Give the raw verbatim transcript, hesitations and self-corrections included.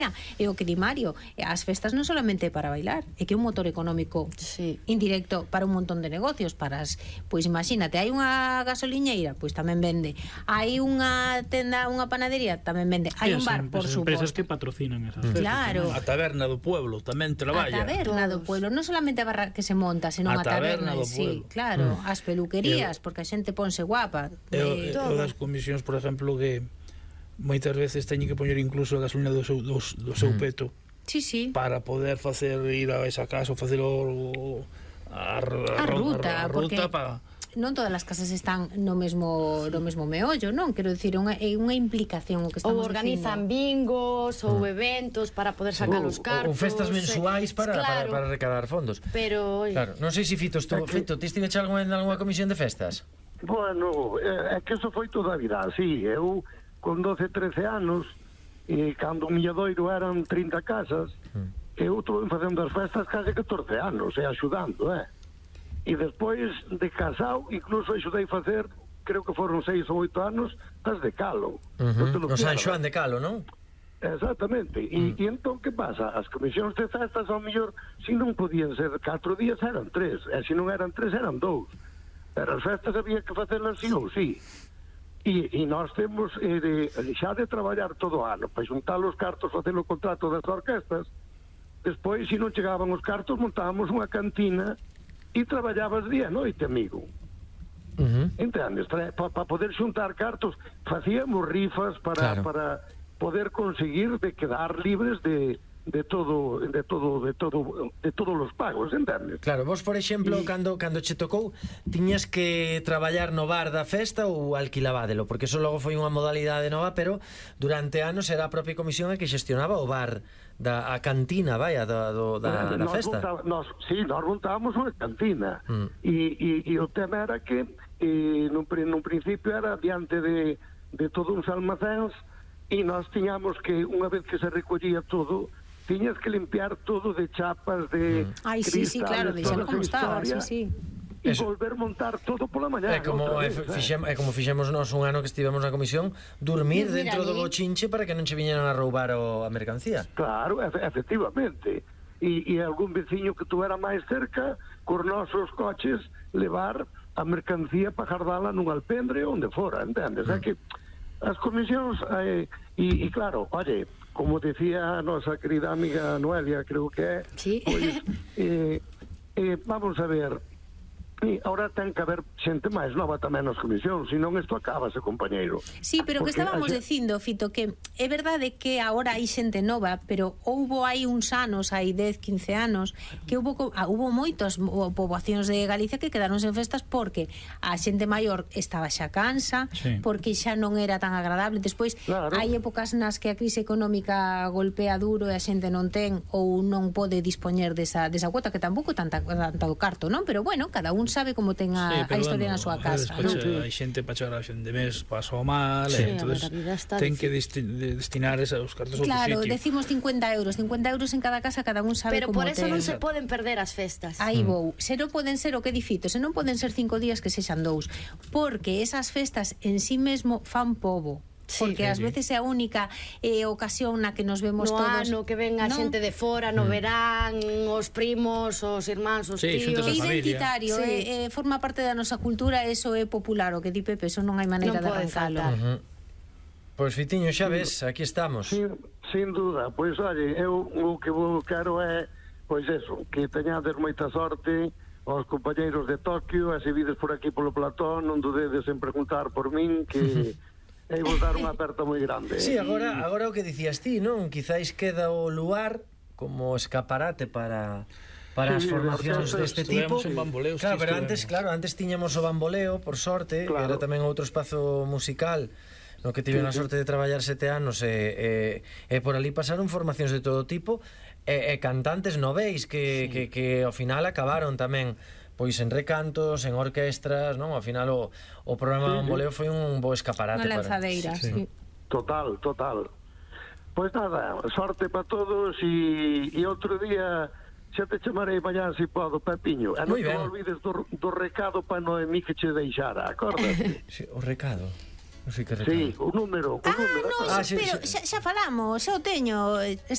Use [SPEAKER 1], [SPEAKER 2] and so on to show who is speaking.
[SPEAKER 1] E o que di Mario, as festas non solamente para bailar, é que é un motor económico
[SPEAKER 2] sí.
[SPEAKER 1] indirecto para un montón de negocios, para as, pois imagínate, hai unha gasoliñeira, pois tamén vende. Hai unha tenda, unha panadería, tamén vende. Hai un bar, por suposto.
[SPEAKER 3] Empresas que patrocinan esas festas.
[SPEAKER 1] Claro.
[SPEAKER 4] A taberna do pueblo tamén traballa.
[SPEAKER 1] A taberna do pueblo, non solamente a barra que se monta, senón a, a taberna, taberna do sí, claro, mm. as peluquerías, eu, porque a xente ponse guapa.
[SPEAKER 4] Eu, eh, eu das comisións, por exemplo, que moitas veces teñen que poñer incluso a gasolina do seu, do, do seu peto,
[SPEAKER 1] sí, sí,
[SPEAKER 4] para poder facer ir a esa casa ou facer o, a, a,
[SPEAKER 1] a ruta,
[SPEAKER 4] a, a ruta para...
[SPEAKER 1] non todas as casas están no mesmo no mesmo meollo, non? Quero dicir, é unha, é unha implicación o que estamos
[SPEAKER 2] ou organizan dicindo. Bingos ou eventos para poder sacar os cartos,
[SPEAKER 5] ou festas mensuais para, claro, para, para recaudar fondos.
[SPEAKER 2] Pero,
[SPEAKER 5] claro, non sei se Fito, estou, Fito, ti estive en algunha comisión de festas?
[SPEAKER 6] Bueno, é que eso foi toda a vida, sí, eu con doce, trece anos, e cando o Milladoiro eran trinta casas, mm. eu estuve facendo as festas case catorce anos, e axudando, eh? E despois de casado, incluso axudei facer, creo que foron seis ou oito anos, as de Calo.
[SPEAKER 5] Uh-huh. No San Xoán de Calo, non?
[SPEAKER 6] Exactamente. E, mm. e entón, que pasa? As comisións de festas, ao mellor, se non podían ser catro días, eran tres, e se non eran tres, eran dous. Pero as festas había que facelas sí ou sí. E, e nós temos eh, de, xa de traballar todo o ano para xuntar os cartos, facer o contrato das orquestas. Despois, se non chegaban os cartos, montábamos unha cantina e traballabas día e noite, amigo.
[SPEAKER 5] Uh-huh.
[SPEAKER 6] Entendes? Para pa poder xuntar cartos, facíamos rifas para, claro, para poder conseguir de quedar libres de de todo de todo de todo de todos os pagos, entendes?
[SPEAKER 5] Claro, vos por exemplo, y... cando cando che tocou, tiñas que traballar no bar da festa ou alquilabádelo, porque eso logo foi unha modalidade nova, pero durante anos era a propia comisión a que xestionaba o bar da a cantina, vaya, da do, da, da festa.
[SPEAKER 6] Montaba, nos, sí, nós montábamos unha cantina. Mm. E, e, e o tema era que eh, nun, nun principio era diante de, de todos uns almacéns, e nós tiñamos que, unha vez que se recollía todo, tiñas que limpiar todo de chapas, de mm.
[SPEAKER 1] Ai, sí, sí, claro, deixalo como estaba, sí, sí.
[SPEAKER 6] E volver montar todo pola mañá.
[SPEAKER 5] É como, é, fixemos, é como fixemos nós un ano que estivemos na comisión, dormir sí, dentro do bochinche para que non che viñeran a roubar o, a mercancía.
[SPEAKER 6] Claro, efe, efectivamente. E, e algún veciño que tuvera máis cerca, cos nosos coches, levar a mercancía para jardala nun alpendre onde fora, entendes? Mm. É que as comisións, eh, e, e claro, oye, como decía a nosa querida amiga Noelia, creo que é,
[SPEAKER 2] sí.
[SPEAKER 6] Pues, eh, eh, vamos a ver, e agora ten que haber xente máis nova tamén nas comisións, senón isto acabase, compañeiro.
[SPEAKER 1] Sí, pero que estábamos a... dicindo, Fito, que é verdade que agora hai xente nova, pero houbo hai uns anos, hai dez, quince anos, que houbo, ah, houbo moitas poboacións de Galicia que quedaron sen festas porque a xente maior estaba xa cansa, sí, porque xa non era tan agradable. Despois, claro, hai épocas nas que a crise económica golpea duro e a xente non ten ou non pode dispoñer desa, desa cuota, que tampouco tanta, tanta do carto, non? Pero bueno, cada un sabe como ten a, sí, a historia bueno, na súa casa,
[SPEAKER 4] ¿no? Hai xente para chegar a xente de mes, pasou mal, sí, entonces ten que desti destinar esos cartos a outro
[SPEAKER 1] claro,
[SPEAKER 4] sitio.
[SPEAKER 1] Decimos cincuenta euros, cincuenta euros en cada casa, cada un sabe
[SPEAKER 2] pero
[SPEAKER 1] como
[SPEAKER 2] por eso
[SPEAKER 1] ten.
[SPEAKER 2] non se poden perder as festas.
[SPEAKER 1] Aí vou, se non poden ser o que dicito, se non poden ser cinco días que sexan dous, porque esas festas en sí mesmo fan pobo. Porque sí, ás veces é a única eh, ocasión na que nos vemos
[SPEAKER 2] no
[SPEAKER 1] todos.
[SPEAKER 2] No ano que ven a ¿no? xente de fora, no mm. verán, os primos, os irmáns, os
[SPEAKER 4] sí,
[SPEAKER 2] tíos.
[SPEAKER 1] É identitario, sí, eh, eh, forma parte da nosa cultura, eso é popular, o que di Pepe, eso non hai maneira non de arrancalo.
[SPEAKER 5] Uh -huh. Pois, Fitiño, xa ves, aquí estamos.
[SPEAKER 6] Sin, sin duda, pois, oye, eu o que vou quero é, pois eso, que teñades moita sorte aos compañeiros de Tokio, e se vides por aquí polo platón, non dudedes en preguntar por min, que... e vou dar unha aperta moi grande.
[SPEAKER 5] Sí, agora, agora o que dicías ti, non? Quizáis queda o lugar como escaparate para para sí, as formacións deste tipo.
[SPEAKER 4] Bamboleos,
[SPEAKER 5] claro, pero antes, claro, antes tiñamos o bamboleo, por sorte, claro, que era tamén outro espazo musical no que tive sí, a sorte de traballar sete anos e, e, e por ali pasaron formacións de todo tipo e, e cantantes noveis que, sí, que, que ao final acabaron tamén pois en recantos, en orquestras, non? Ao final o, o programa sí, Bamboleo foi un bo escaparate.
[SPEAKER 1] Unha lanzadeira, sí. sí.
[SPEAKER 6] Total, total. Pois nada, sorte para todos e, e outro día xa te chamarei mañá se podo, Pepiño. E non te olvides do, do recado para Noemí que che deixara, acórdate?
[SPEAKER 5] Sí, o recado. Non sei que recado.
[SPEAKER 6] Sí, o número, o
[SPEAKER 1] ah,
[SPEAKER 6] número.
[SPEAKER 1] No, ah, sí, pero sí. Xa, xa falamos, xa o teño.